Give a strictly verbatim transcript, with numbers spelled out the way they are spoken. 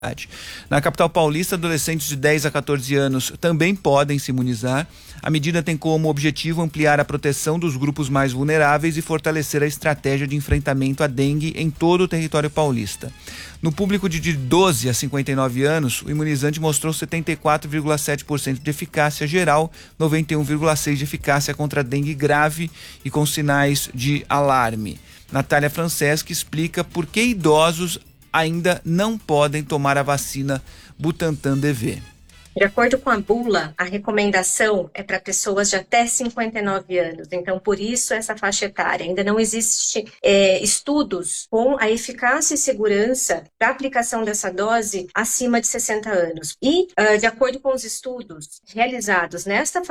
Na capital paulista, adolescentes de dez a quatorze anos também podem se imunizar. A medida tem como objetivo ampliar a proteção dos grupos mais vulneráveis e fortalecer a estratégia de enfrentamento à dengue em todo o território paulista. No público de doze a cinquenta e nove anos, o imunizante mostrou setenta e quatro vírgula sete por cento de eficácia geral, noventa e um vírgula seis por cento de eficácia contra a dengue grave e com sinais de alarme. Natália Franceschi explica por que idosos ainda não podem tomar a vacina Butantan D V. De acordo com a bula, a recomendação é para pessoas de até cinquenta e nove anos. Então, por isso, essa faixa etária. Ainda não existe é, estudos com a eficácia e segurança da aplicação dessa dose acima de sessenta anos. E, uh, de acordo com os estudos realizados nesta